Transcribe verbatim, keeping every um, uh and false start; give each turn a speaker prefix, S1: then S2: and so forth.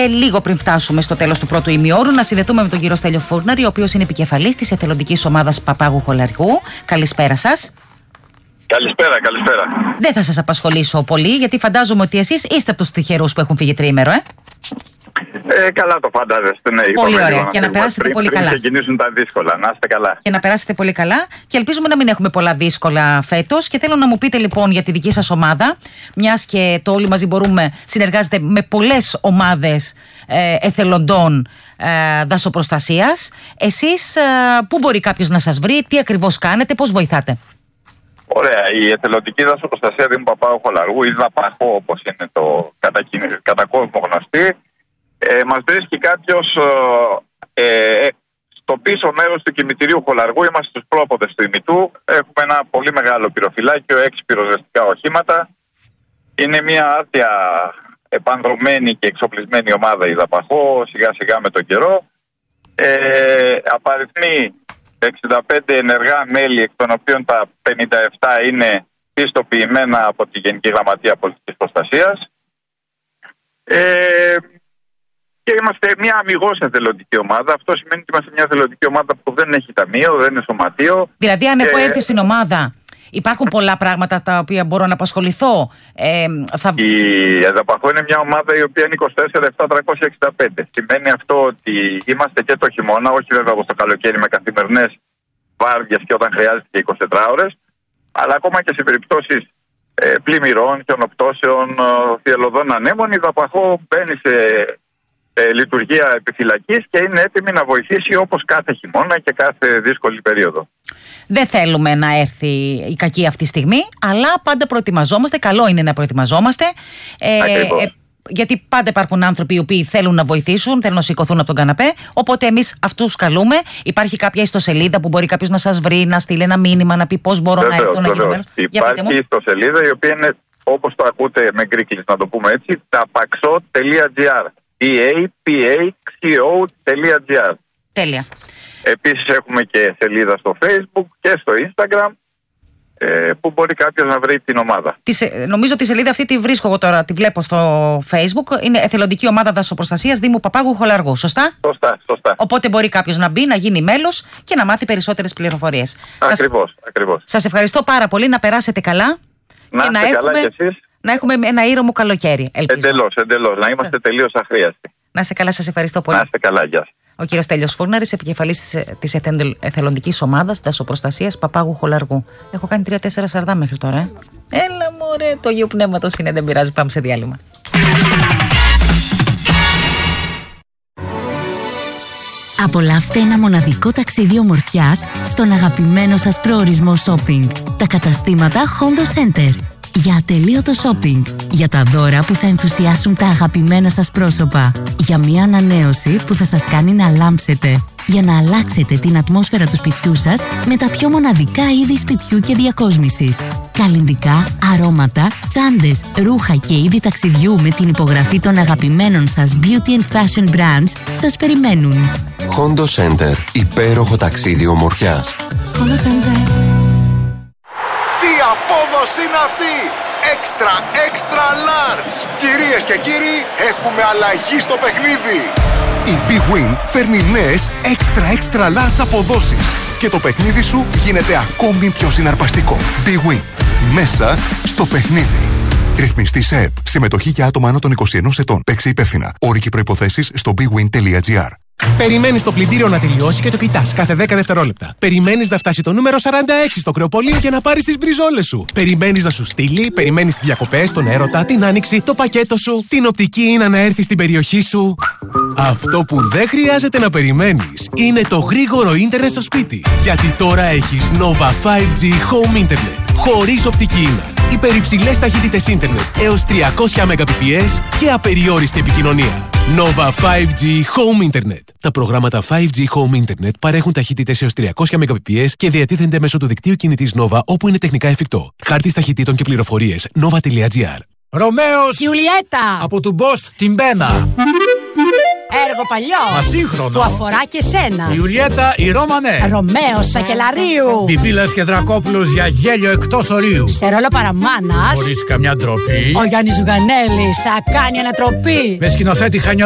S1: λίγο πριν φτάσουμε στο τέλος του πρώτου ημιώρου, να συνδεθούμε με τον κύριο Στέλιο Φούρναρη, ο οποίος είναι επικεφαλής της εθελοντικής ομάδας Παπάγου Χολαργού. Καλησπέρα σας.
S2: Καλησπέρα, καλησπέρα.
S1: Δεν θα σας απασχολήσω πολύ, γιατί φαντάζομαι ότι εσείς είστε από τους τυχερούς που έχουν φύγει τριήμερο, ε.
S2: Ε, καλά το φαντάζεστε, ναι.
S1: Πολύ ωραία. Να και να περάσετε
S2: πριν,
S1: πολύ
S2: πριν
S1: καλά.
S2: Να ξεκινήσουν τα δύσκολα. Να είστε καλά.
S1: Και να περάσετε πολύ καλά. Και ελπίζουμε να μην έχουμε πολλά δύσκολα φέτος. Και θέλω να μου πείτε λοιπόν για τη δική σας ομάδα, μιας και το όλοι μαζί μπορούμε, συνεργάζεται με πολλές ομάδες ε, εθελοντών ε, δασοπροστασίας. Εσείς ε, πού μπορεί κάποιος να σας βρει, τι ακριβώς κάνετε, πώς βοηθάτε?
S2: Ωραία. Η εθελοντική δασοπροστασία Δήμου Παπάγου Χολαργού, ή ΔΑΠΑΧΟ όπως είναι το κατά, κατά κόσμο γνωστή, Ε, μας βρίσκει κάποιος ε, ε, στο πίσω μέρος του κημητηρίου Χολαργού. Είμαστε στους πρόποδες του ημιτού. Έχουμε ένα πολύ μεγάλο πυροφυλάκιο, έξι πυροσβεστικά οχήματα. Είναι μια άρτια επανδρωμένη και εξοπλισμένη ομάδα η ΔΑΠΑΧΟ, σιγά σιγά με τον καιρό. Ε, απαριθμεί εξήντα πέντε ενεργά μέλη, εκ των οποίων τα πενήντα επτά είναι πιστοποιημένα από τη Γενική Γραμματεία Πολιτικής Προστασίας. Ε, Και είμαστε μια αμιγώς εθελοντική ομάδα. Αυτό σημαίνει ότι είμαστε μια εθελοντική ομάδα που δεν έχει ταμείο, δεν είναι σωματείο.
S1: Δηλαδή, αν έχω
S2: ε,
S1: έρθει στην ομάδα, υπάρχουν πολλά πράγματα τα οποία μπορώ να απασχοληθώ. Ε, θα...
S2: Η ΔΑΠΑΧΟ είναι μια ομάδα η οποία είναι είκοσι τέσσερα επτά τριακόσια εξήντα πέντε. Σημαίνει αυτό ότι είμαστε και το χειμώνα, όχι βέβαια όπως το καλοκαίρι με καθημερινές βάρδιες και όταν χρειάζεται και εικοσιτέσσερις ώρες, αλλά ακόμα και σε περιπτώσεις ε, πλημμυρών, χιονοπτώσεων, θυελλωδών ανέμων, η ΔΑΠΑΧΟ μπαίνει σε Ε, λειτουργία επιφυλακής και είναι έτοιμη να βοηθήσει όπως κάθε χειμώνα και κάθε δύσκολη περίοδο.
S1: Δεν θέλουμε να έρθει η κακή αυτή στιγμή, αλλά πάντα προετοιμαζόμαστε. Καλό είναι να προετοιμαζόμαστε. Ε, ε, γιατί πάντα υπάρχουν άνθρωποι οι οποίοι θέλουν να βοηθήσουν, θέλουν να σηκωθούν από τον καναπέ. Οπότε εμείς αυτούς καλούμε. Υπάρχει κάποια ιστοσελίδα που μπορεί κάποιος να σας βρει, να στείλει ένα μήνυμα, να πει πώς μπορώ
S2: βεβαίως,
S1: να έρθω να γίνω μέρος.
S2: Υπάρχει ιστοσελίδα η οποία είναι, όπως το ακούτε με γκρίκλις να το πούμε έτσι, ταπαξό τελεία τζι άρ. tapaxo.gr.
S1: Τέλεια.
S2: Επίσης έχουμε και σελίδα στο Facebook και στο Instagram ε, που μπορεί κάποιος να βρει την ομάδα. Τη,
S1: νομίζω τη σελίδα αυτή τη βρίσκω εγώ τώρα, τη βλέπω στο Facebook. Είναι Εθελοντική Ομάδα Δασοπροστασίας Δήμου Παπάγου Χολαργού, σωστά?
S2: Σωστά, σωστά.
S1: Οπότε μπορεί κάποιος να μπει, να γίνει μέλος και να μάθει περισσότερες πληροφορίες.
S2: Ακριβώς, ακριβώς.
S1: Σας ευχαριστώ πάρα πολύ, να περάσετε καλά.
S2: Να είστε
S1: και να
S2: καλά
S1: έχουμε...
S2: κι εσείς.
S1: Να έχουμε ένα ήρεμο καλοκαίρι, ελπίζω.
S2: Εντελώς, εντελώς. Να είμαστε τελείως αχρίαστοι.
S1: Να είστε καλά, σας ευχαριστώ πολύ.
S2: Να είστε καλά, γεια σας.
S1: Ο κύριος Στέλιος Φούρναρης, επικεφαλής της εθελοντικής ομάδας δασοπροστασίας Παπάγου Χολαργού. Έχω κάνει τρία τέσσερα σαρδά μέχρι τώρα, ε. Έλα μωρέ, το Αγίου Πνεύματος είναι, δεν πειράζει, πάμε σε διάλειμμα.
S3: Απολαύστε ένα μοναδικό ταξίδι ομορφιάς στον αγαπημένο σας προορισμό shopping. Τα καταστήματα Hondo Center. Για ατελείωτο shopping. Για τα δώρα που θα ενθουσιάσουν τα αγαπημένα σας πρόσωπα. Για μια ανανέωση που θα σας κάνει να λάμψετε. Για να αλλάξετε την ατμόσφαιρα του σπιτιού σας με τα πιο μοναδικά είδη σπιτιού και διακόσμησης. Καλλυντικά, αρώματα, τσάντες, ρούχα και είδη ταξιδιού με την υπογραφή των αγαπημένων σας beauty and fashion brands σας περιμένουν.
S4: Hondo Center. Υπέροχο ταξίδι ομορφιάς.
S3: Hondo Center.
S5: Τι απόδοση είναι αυτή! Extra, extra large! Κυρίες και κύριοι, έχουμε αλλαγή στο παιχνίδι! Η Big Win φέρνει νέες extra, extra large αποδόσεις και το παιχνίδι σου γίνεται ακόμη πιο συναρπαστικό. Big Win. Μέσα στο παιχνίδι. Ρυθμιστή ΣΕΕΠ. Συμμετοχή για άτομα άνω των είκοσι ενός ετών. Παίξε υπεύθυνα. Όροι και προϋποθέσεις στο bigwin τελεία gr.
S6: Περιμένεις το πλυντήριο να τελειώσει και το κοιτάς κάθε δέκα δευτερόλεπτα. Περιμένεις να φτάσει το νούμερο σαράντα έξι στο κρεοπολείο για να πάρεις τις μπριζόλες σου. Περιμένεις να σου στείλει, περιμένεις τις διακοπές, τον έρωτα, την άνοιξη, το πακέτο σου, την οπτική είναι να έρθει στην περιοχή σου. Αυτό που δεν χρειάζεται να περιμένεις είναι το γρήγορο ίντερνετ στο σπίτι. Γιατί τώρα έχεις Nova φάιβ τζι Home Internet. Χωρίς οπτική ίνα. Υπερυψηλές ταχύτητες ίντερνετ έως τριακόσια Mbps και απεριόριστη επικοινωνία. Nova φάιβ τζι Home Internet. Τα προγράμματα φάιβ τζι Home Internet παρέχουν ταχύτητες έως τριακόσια Mbps και διατίθενται μέσω του δικτύου κινητής Nova όπου είναι τεχνικά εφικτό. Χάρτης ταχυτήτων και πληροφορίες nova τελεία gr.
S7: Ρωμαίος
S8: Γιουλιέτα
S7: από του Μπόστ την Μπένα.
S8: Έργο παλιό
S7: Ασύγχρονο
S8: που αφορά και σένα.
S7: Η Ιουλιέτα η Ρώμανε.
S8: Ρωμαίος Σακελαρίου.
S7: Πιπίλας και Δρακόπουλος για γέλιο εκτός ορίου.
S8: Σε ρόλο παραμάνας
S7: χωρίς καμιά ντροπή.
S8: Ο Γιάννης Ζουγανέλης θα κάνει ανατροπή.
S7: Με σκηνοθέτη Χανιώτη